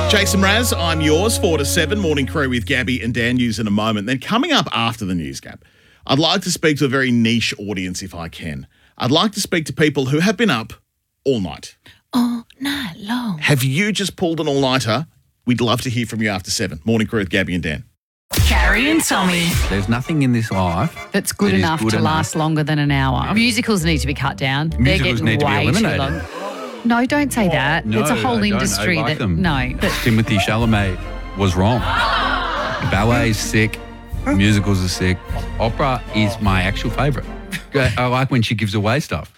Jason Mraz, I'm yours, 4 to 7, morning crew with Gabby and Dan. News in a moment. Then coming up after the news, Gab, I'd like to speak to a very niche audience if I can. I'd like to speak to people who have been up all night. All night long. Have you just pulled an all-nighter? We'd love to hear from you after 7. Morning crew with Gabby and Dan. Carrie and Tommy. There's nothing in this life That's good that is enough good to enough. last longer than an hour. Musicals need to be cut down. Musicals They're need getting to be way too eliminated. long. No, don't say that. No, it's a whole I don't. industry I like that them. no. But Timothy Chalamet was wrong. Ballet is sick. Musicals are sick. Opera is my actual favourite. I like when she gives away stuff.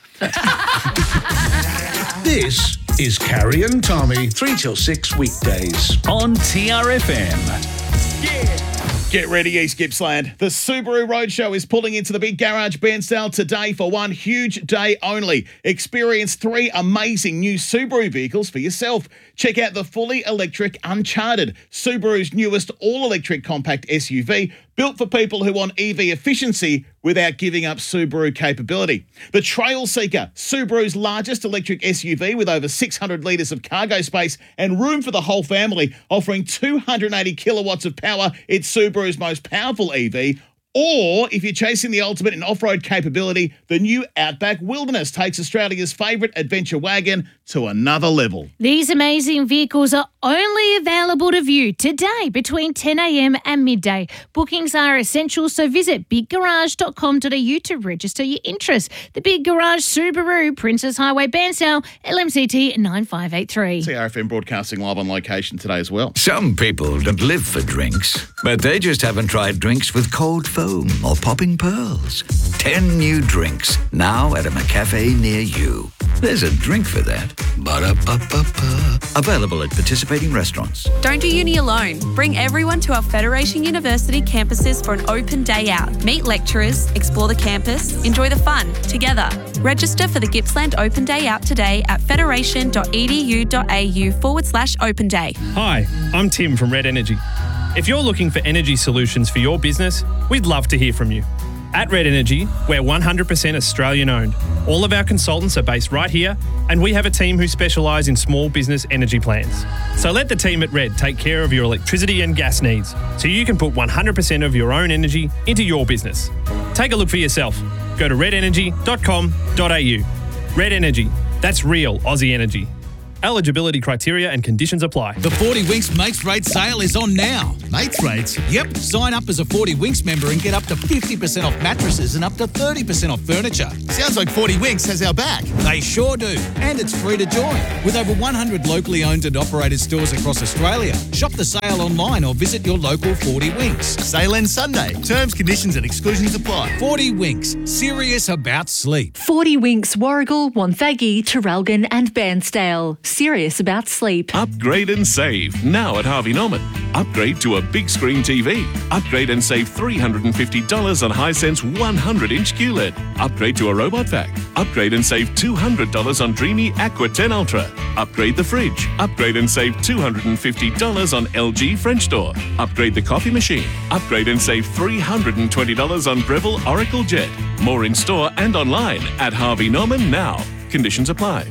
This is Carrie and Tommy, 3 till 6 weekdays. On TRFM. Get ready, East Gippsland. The Subaru Roadshow is pulling into the Big Garage Bairnsdale today for one huge day only. Experience 3 amazing new Subaru vehicles for yourself. Check out the fully electric Uncharted, Subaru's newest all-electric compact SUV, built for people who want EV efficiency without giving up Subaru capability. The Trail Seeker, Subaru's largest electric SUV with over 600 litres of cargo space and room for the whole family, offering 280 kilowatts of power. It's Subaru's most powerful EV. Or, if you're chasing the ultimate in off-road capability, the new Outback Wilderness takes Australia's favourite adventure wagon to another level. These amazing vehicles are only available to view today between 10 a.m. and midday. Bookings are essential, so visit biggarage.com.au to register your interest. The Big Garage Subaru, Princess Highway, Bairnsdale, LMCT 9583. TRFM broadcasting live on location today as well. Some people don't live for drinks, but they just haven't tried drinks with cold foam or popping pearls. 10 new drinks now at a McCafe near you. There's a drink for that. Ba-da-ba-ba-ba. Available at participating restaurants. Don't do uni alone. Bring everyone to our Federation University campuses for an open day out. Meet lecturers, explore the campus, enjoy the fun together. Register for the Gippsland Open Day Out today at federation.edu.au/open day. Hi, I'm Tim from Red Energy. If you're looking for energy solutions for your business, we'd love to hear from you. At Red Energy, we're 100% Australian owned. All of our consultants are based right here, and we have a team who specialise in small business energy plans. So let the team at Red take care of your electricity and gas needs, so you can put 100% of your own energy into your business. Take a look for yourself. Go to redenergy.com.au. Red Energy, that's real Aussie energy. Eligibility criteria and conditions apply. The 40 Winks Mates Rate sale is on now. Mates Rates? Yep. Sign up as a 40 Winks member and get up to 50% off mattresses and up to 30% off furniture. Sounds like 40 Winks has our back. They sure do. And it's free to join. With over 100 locally owned and operated stores across Australia. Shop the sale online or visit your local 40 Winks. Sale ends Sunday. Terms, conditions and exclusions apply. 40 Winks. Serious about sleep. 40 Winks, Warragul, Wonthaggi, Traralgon and Bairnsdale. Serious about sleep. Upgrade and save now at Harvey Norman. Upgrade to a big screen TV. Upgrade and save $350 on Hisense 100-inch QLED. Upgrade to a robot vac. Upgrade and save $200 on Dreamy Aqua 10 Ultra. Upgrade the fridge. Upgrade and save $250 on LG French door. Upgrade the coffee machine. Upgrade and save $320 on Breville Oracle Jet. More in store and online at Harvey Norman now. Conditions apply.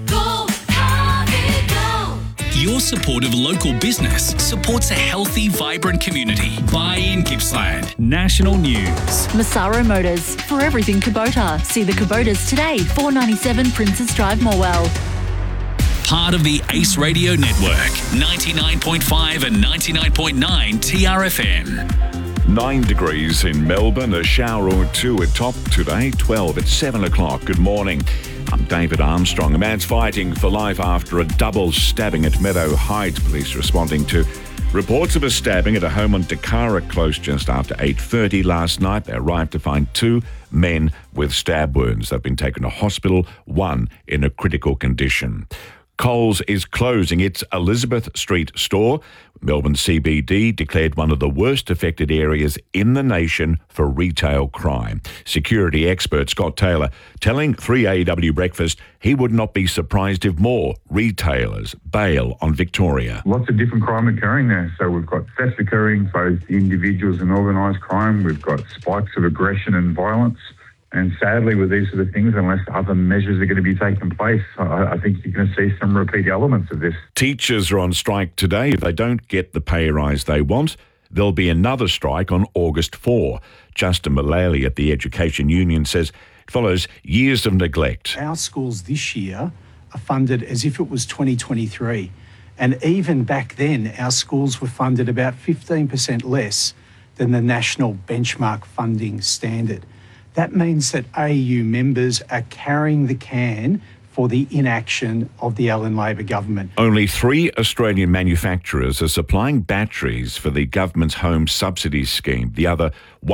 Your support of local business supports a healthy, vibrant community. Buy in Gippsland. National News. Massaro Motors. For everything Kubota. See the Kubotas today. 497 Princess Drive, Morwell. Part of the Ace Radio Network. 99.5 and 99.9 TRFM. 9 degrees in Melbourne, a shower or two at top today, 12 at 7 o'clock. Good morning. I'm David Armstrong. A man's fighting for life after a double stabbing at Meadow Heights. Police responding to reports of a stabbing at a home on Dakara Close just after 8:30 last night. They arrived to find 2 men with stab wounds. They've been taken to hospital, 1 in a critical condition. Coles is closing its Elizabeth Street store. Melbourne CBD declared one of the worst affected areas in the nation for retail crime. Security expert Scott Taylor telling 3AW Breakfast he would not be surprised if more retailers bail on Victoria. Lots of different crime occurring there. So we've got thefts occurring, both individuals and organised crime. We've got spikes of aggression and violence. And sadly, with these sort of things, unless other measures are going to be taking place, I think you're going to see some repeat elements of this. Teachers are on strike today. If they don't get the pay rise they want, there'll be another strike on August 4. Justin Mullally at the Education Union says it follows years of neglect. Our schools this year are funded as if it was 2023. And even back then, our schools were funded about 15% less than the national benchmark funding standard. That means that AEU members are carrying the can for the inaction of the Allen Labor government. Only 3 Australian manufacturers are supplying batteries for the government's home subsidies scheme. The other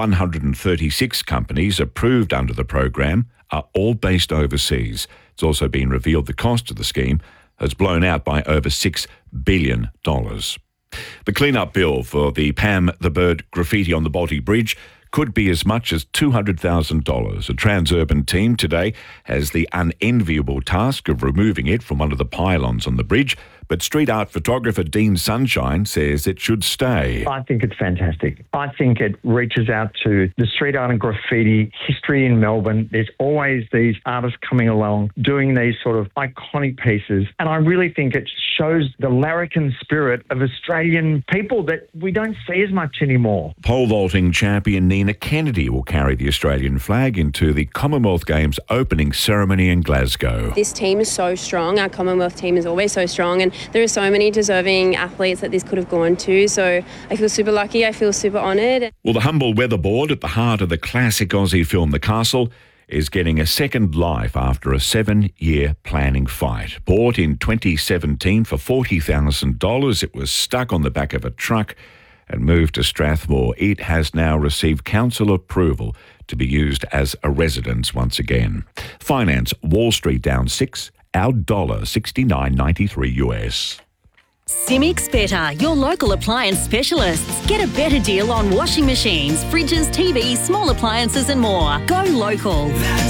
136 companies approved under the program are all based overseas. It's also been revealed the cost of the scheme has blown out by over $6 billion. The clean-up bill for the Pam the Bird graffiti on the Balti Bridge could be as much as $200,000. A Transurban team today has the unenviable task of removing it from one of the pylons on the bridge, but street art photographer Dean Sunshine says it should stay. I think it's fantastic. I think it reaches out to the street art and graffiti history in Melbourne. There's always these artists coming along doing these sort of iconic pieces, and I really think it shows the larrikin spirit of Australian people that we don't see as much anymore. Pole vaulting champion Nina Kennedy will carry the Australian flag into the Commonwealth Games opening ceremony in Glasgow. This team is so strong. Our Commonwealth team is always so strong, and there are so many deserving athletes that this could have gone to. So I feel super lucky. I feel super honoured. Well, the Humble Weatherboard at the heart of the classic Aussie film The Castle is getting a second life after a 7-year planning fight. Bought in 2017 for $40,000, it was stuck on the back of a truck and moved to Strathmore. It has now received council approval to be used as a residence once again. Finance, Wall Street down 6, our $69.93 US. Simics Better, your local appliance specialists. Get a better deal on washing machines, fridges, TVs, small appliances and more. Go local.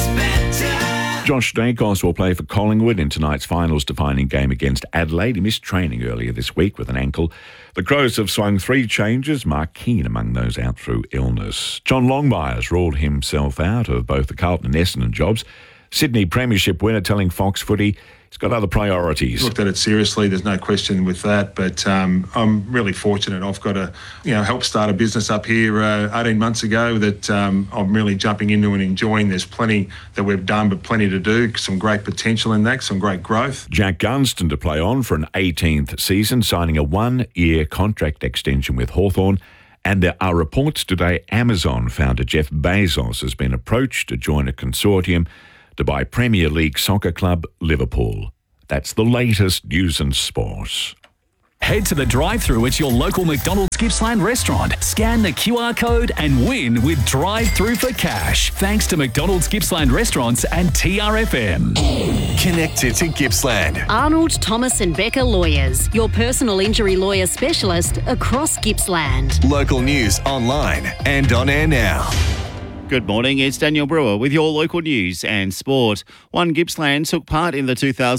Josh Dacos will play for Collingwood in tonight's finals defining game against Adelaide. He missed training earlier this week with an ankle. The Crows have swung 3 changes, Mark Keane among those out through illness. John Longmire's ruled himself out of both the Carlton and Essendon jobs. Sydney Premiership winner telling Fox Footy he's got other priorities. Looked at it seriously, there's no question with that, but I'm really fortunate. I've got to help start a business up here 18 months ago that I'm really jumping into and enjoying. There's plenty that we've done, but plenty to do, some great potential in that, some great growth. Jack Gunston to play on for an 18th season, signing a 1-year contract extension with Hawthorn. And there are reports today Amazon founder Jeff Bezos has been approached to join a consortium to buy Premier League soccer club Liverpool. That's the latest news and sport. Head to the drive-thru at your local McDonald's Gippsland restaurant. Scan the QR code and win with drive-thru for cash. Thanks to McDonald's Gippsland restaurants and TRFM. Connected to Gippsland. Arnold, Thomas and Becker Lawyers, your personal injury lawyer specialist across Gippsland. Local news online and on air now. Good morning, it's Daniel Brewer with your local news and sport. One Gippsland took part in the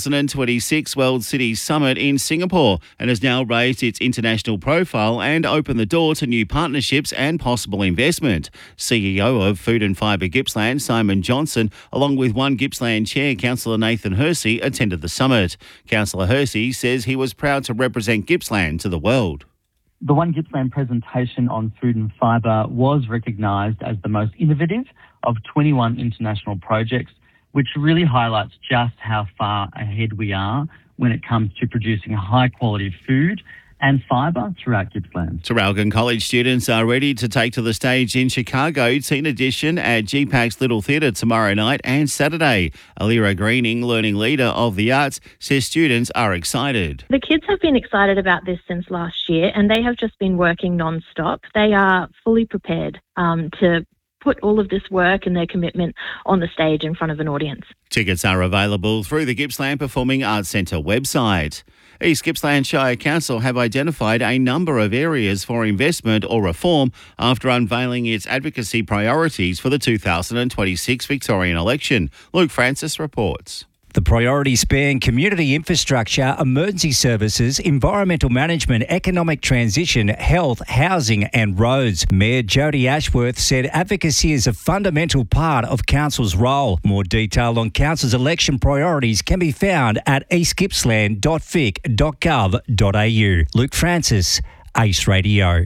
2026 World City Summit in Singapore and has now raised its international profile and opened the door to new partnerships and possible investment. CEO of Food and Fibre Gippsland, Simon Johnson, along with One Gippsland Chair, Councillor Nathan Hersey, attended the summit. Councillor Hersey says he was proud to represent Gippsland to the world. The One Gippsland presentation on food and fibre was recognised as the most innovative of 21 international projects, which really highlights just how far ahead we are when it comes to producing high quality food and fibre throughout Gippsland. Traralgon College students are ready to take to the stage in Chicago Teen Edition at GPAC's Little Theatre tomorrow night and Saturday. Alira Greening, learning leader of the arts, says students are excited. The kids have been excited about this since last year and they have just been working non-stop. They are fully prepared to put all of this work and their commitment on the stage in front of an audience. Tickets are available through the Gippsland Performing Arts Centre website. East Gippsland Shire Council have identified a number of areas for investment or reform after unveiling its advocacy priorities for the 2026 Victorian election. Luke Francis reports. The priorities span community infrastructure, emergency services, environmental management, economic transition, health, housing and roads. Mayor Jody Ashworth said advocacy is a fundamental part of Council's role. More detail on Council's election priorities can be found at eastgippsland.vic.gov.au. Luke Francis, Ace Radio.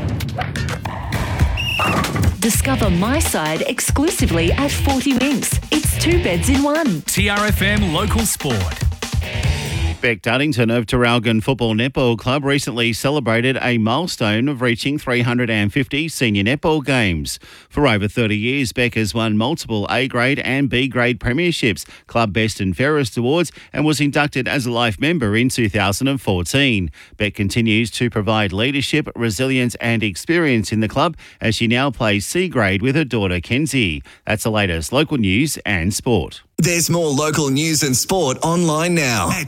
Discover My Side exclusively at 40 Winks. It's 2 beds in one. TRFM Local Sport. Beck Duddington of Traralgon Football Netball Club recently celebrated a milestone of reaching 350 senior netball games. For over 30 years, Beck has won multiple A-grade and B-grade premierships, Club Best and Fairest Awards, and was inducted as a life member in 2014. Beck continues to provide leadership, resilience and experience in the club as she now plays C-grade with her daughter Kenzie. That's the latest local news and sport. There's more local news and sport online now at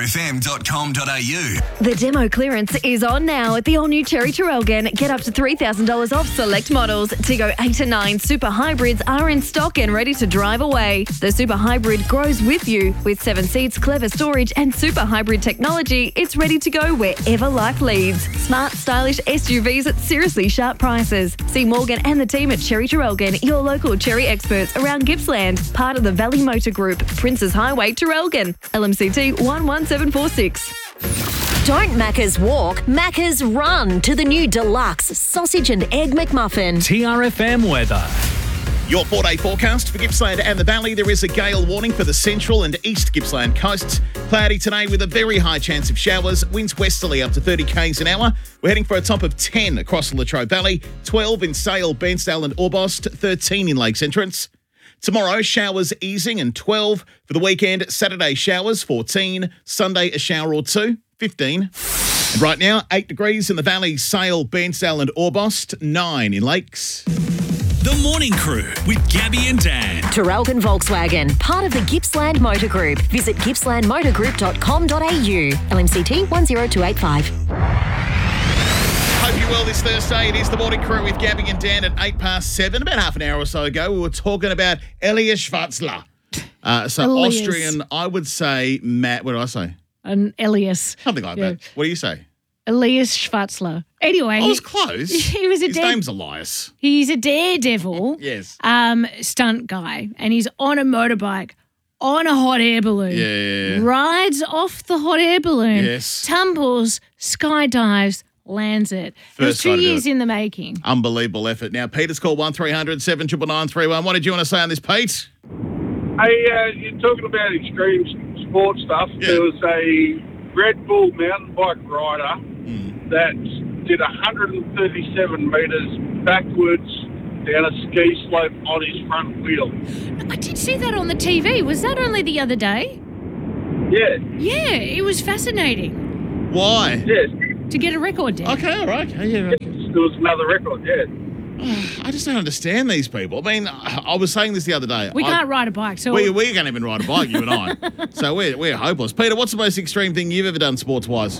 trfm.com.au. The demo clearance is on now at the all-new Cherry Traralgon. Get up to $3,000 off select models. Tiggo 8 to 9 Super Hybrids are in stock and ready to drive away. The Super Hybrid grows with you. With 7 seats, clever storage and Super Hybrid technology, it's ready to go wherever life leads. Smart, stylish SUVs at seriously sharp prices. See Morgan and the team at Cherry Traralgon, your local Cherry experts around Gippsland, part of the Valley Motor Group, Princes Highway, Traralgon, LMCT 11746. Don't Macca's walk, Macca's run to the new deluxe sausage and egg McMuffin. TRFM weather. Your 4-day forecast for Gippsland and the Valley. There is a gale warning for the central and east Gippsland coasts. Cloudy today with a very high chance of showers. Winds westerly up to 30 k's an hour. We're heading for a top of 10 across the Latrobe Valley, 12 in Sale, Bairnsdale and Orbost, 13 in Lakes Entrance. Tomorrow, showers easing and 12. For the weekend, Saturday showers, 14. Sunday, a shower or 2, 15. And right now, 8 degrees in the Valley, Sale, Bairnsdale and Orbost, 9 in Lakes. The Morning Crew with Gabby and Dan. Traralgon Volkswagen, part of the Gippsland Motor Group. Visit gippslandmotorgroup.com.au. LMCT 10285. Hope you're well this Thursday. It is the Morning Crew with Gabby and Dan at 7:08. About half an hour or so ago, we were talking about Elias Schwarzler. Elias. Austrian, I would say, Matt, what did I say? An Elias. Something like that. What do you say? Elias Schwarzler. Anyway. I was close. He was His name's Elias. He's a daredevil. Yes. Stunt guy. And he's on a motorbike. On a hot air balloon. Yeah. Rides off the hot air balloon. Yes. Tumbles, skydives, lands it. It was First 2 try to do years it. in the making. Unbelievable effort. Now, Peter's called 1300 79931. What did you want to say on this, Pete? Hey, you're talking about extreme sport stuff. Yeah. There was a Red Bull mountain bike rider that did 137 metres backwards down a ski slope on his front wheel. I did see that on the TV. Was that only the other day? Yeah. Yeah, it was fascinating. Why? Yes. To get a record, Dan. Okay, all right. There was another record, yeah. I just don't understand these people. I mean, I was saying this the other day. We can't ride a bike, so we can't even ride a bike, you and I. So we're hopeless. Peter, what's the most extreme thing you've ever done sports-wise?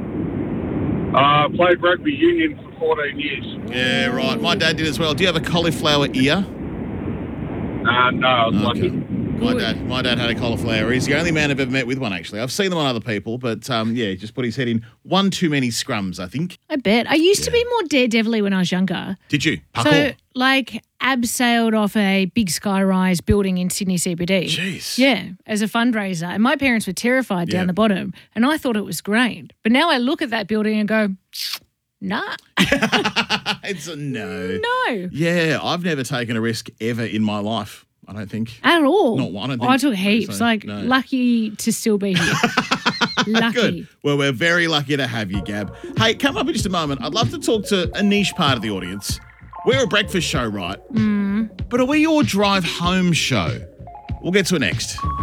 I played rugby union for 14 years. Yeah, right. My dad did as well. Do you have a cauliflower ear? No, I was lucky. My dad had a cauliflower. He's the only man I've ever met with one, actually. I've seen them on other people, but he just put his head in one too many scrums, I think. I bet. I used to be more daredevil-y when I was younger. Did you? So, abseiled off a big sky-rise building in Sydney CBD. Jeez. Yeah, as a fundraiser. And my parents were terrified down the bottom, and I thought it was great. But now I look at that building and go, nah. It's a no. No. Yeah, I've never taken a risk ever in my life. I don't think. At all. Not one, I think. I took heaps. So, lucky to still be here. Lucky. Good. Well, we're very lucky to have you, Gab. Hey, come up in just a moment. I'd love to talk to a niche part of the audience. We're a breakfast show, right? But are we your drive home show? We'll get to it next.